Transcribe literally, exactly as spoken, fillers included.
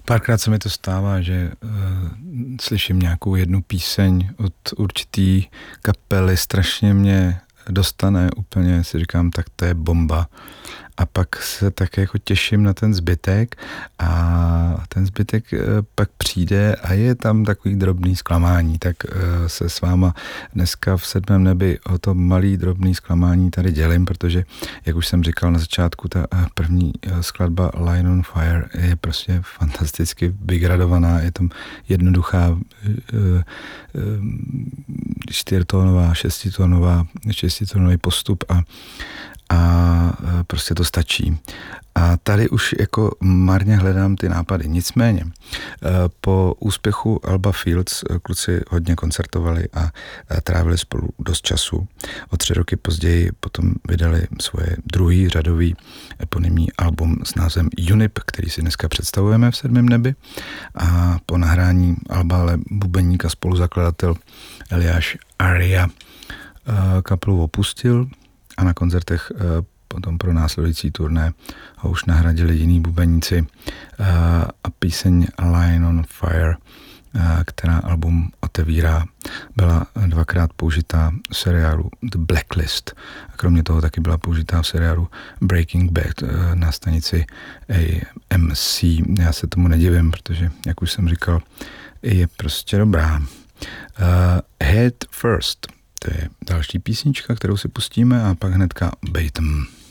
Párkrát se mi to stává, že uh, slyším nějakou jednu píseň od určitý kapely, strašně mě dostane, úplně si říkám, tak to je bomba. A pak se tak jako těším na ten zbytek a ten zbytek pak přijde a je tam takový drobný zklamání, tak se s váma dneska v Sedmém nebi o to malý drobný zklamání tady dělím, protože, jak už jsem říkal na začátku, ta první skladba Line on Fire je prostě fantasticky vygradovaná, je tam jednoduchá čtyřtónová, šestitónová, šestitónový postup a a prostě to stačí. A tady už jako marně hledám ty nápady. Nicméně, po úspěchu Alba Fields kluci hodně koncertovali a trávili spolu dost času. O tři roky později potom vydali svoje druhý řadový eponymní album s názvem Unip, který si dneska představujeme v Sedmém nebi. A po nahrání alba ale bubeník a spoluzakladatel Eliáš Aria kapelu opustil a na koncertech potom pro následující turné ho už nahradili jiní bubeníci a píseň Line on Fire, která album otevírá, byla dvakrát použitá v seriálu The Blacklist. A kromě toho taky byla použitá v seriálu Breaking Bad na stanici A M C. Já se tomu nedivím, protože, jak už jsem říkal, je prostě dobrá. Head First. To je další písnička, kterou si pustíme a pak hnedka Batem.